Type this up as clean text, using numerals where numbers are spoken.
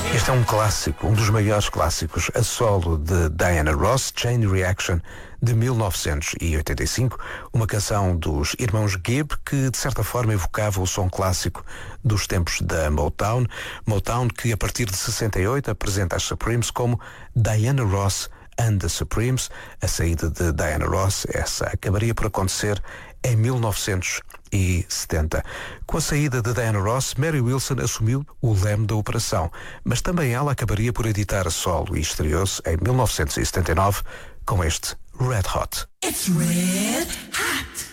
Este é um clássico, um dos maiores clássicos, a solo de Diana Ross, Chain Reaction, de 1985, uma canção dos irmãos Gibb que, de certa forma, evocava o som clássico dos tempos da Motown. Motown que, a partir de 68, apresenta as Supremes como Diana Ross and the Supremes. A saída de Diana Ross, essa acabaria por acontecer em 1970. Com a saída de Diana Ross, Mary Wilson assumiu o leme da operação, mas também ela acabaria por editar a solo e estreou-se em 1979 com este Red Hot. It's red hot.